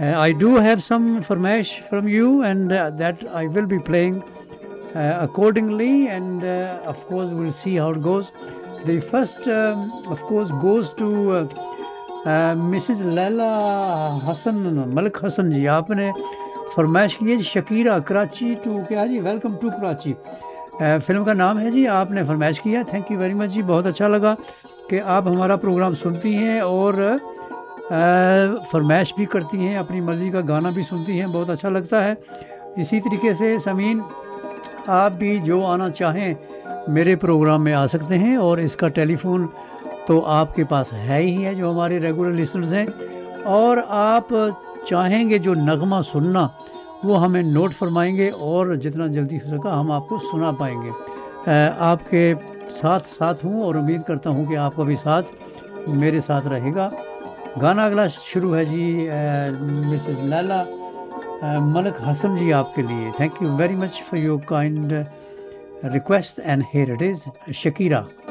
I do have some farmash from you, and that I will be playing accordingly. And of course, we'll see how it goes. The first, of course, goes to Mrs Laila Hasan Malik Hasan जी। आपने फरमाइश की है जी Shakira Karachi to क्या जी, welcome to Karachi film का नाम है जी। आपने फरमाइश किया, थैंक यू वेरी मच जी। बहुत अच्छा लगा कि आप हमारा प्रोग्राम सुनती हैं और फरमाइश भी करती हैं, अपनी मर्ज़ी का गाना भी सुनती हैं, बहुत अच्छा लगता है। इसी तरीके से समीन, आप भी जो आना चाहें मेरे प्रोग्राम में आ सकते हैं, और इसका टेलीफोन तो आपके पास है ही है जो हमारे रेगुलर लिसनर्स हैं। और आप चाहेंगे जो नगमा सुनना वो हमें नोट फरमाएंगे, और जितना जल्दी हो सका हम आपको सुना पाएंगे। आपके साथ साथ हूँ और उम्मीद करता हूँ कि आपका भी साथ मेरे साथ रहेगा। गाना अगला शुरू है जी मिसेस लैला मलिक हसन जी आपके लिए। Thank you very much for your kind request, and here it is, Shakira.